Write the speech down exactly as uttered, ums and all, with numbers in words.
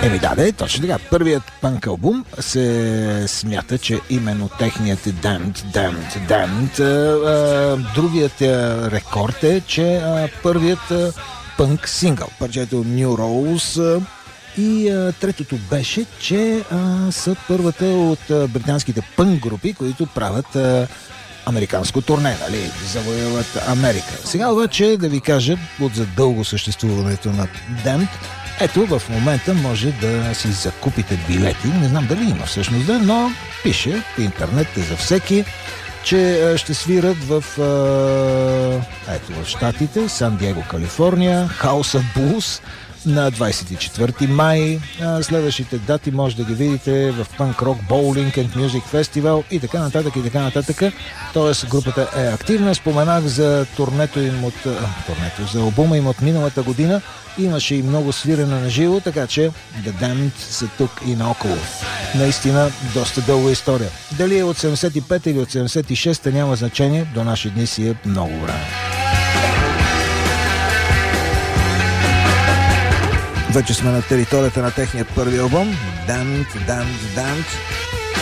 Еми да, да, точно така. Първият пънк албум се смята, че именно техният е Damned, Damned, Damned. Другият рекорд е, че първият пънк сингъл, парчето New Rose. И а, третото беше, че а, са първата от а, британските пънк групи, които правят а, американско турне, нали, завоюват Америка. Сега обаче да ви кажа, от за дълго съществуването на Damned, ето в момента може да си закупите билети, не знам дали има всъщност, да, но пише в интернет е за всеки, че ще свират в, а, ето, в щатите, Сан Диего, Калифорния, House of Blues на двадесет и четвърти май. Следващите дати може да ги видите в Punk Rock Bowling and Music Festival и така нататък и така нататък. Тоест групата е активна. Споменах за турнето им от турнето, за албума им от миналата година. Имаше и много свирене на живо, така че The Damned са тук и наоколо. Наистина доста дълга история. Дали е от седемдесет и пета или от седемдесет и шеста няма значение, до наши дни си е много време. Вече сме на територията на техния първи албум Damned, Damned, Damned.